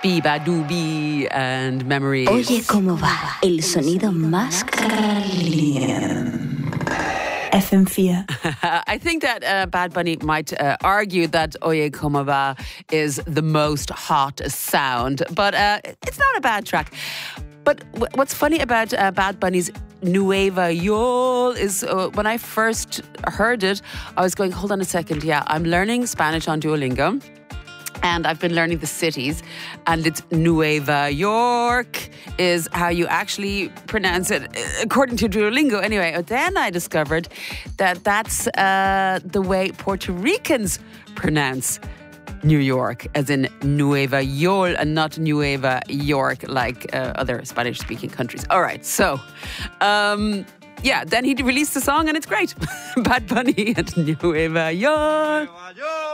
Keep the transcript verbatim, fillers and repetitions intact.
Biba Doobie and Memories. Oye, ¿cómo va? El sonido más caliente. F M four. I think that uh, Bad Bunny might uh, argue that Oye Como Va is the most hot sound, but uh, it's not a bad track. But w- what's funny about uh, Bad Bunny's Nueva Yol is uh, when I first heard it, I was going, hold on a second, yeah, I'm learning Spanish on Duolingo. And I've been learning the cities, and it's Nueva York is how you actually pronounce it according to Duolingo. Anyway, then I discovered that that's uh, the way Puerto Ricans pronounce New York, as in Nueva Yol and not Nueva York like uh, other Spanish-speaking countries. All right, so... Um, yeah, then he released the song and it's great. Bad Bunny and Nueva York.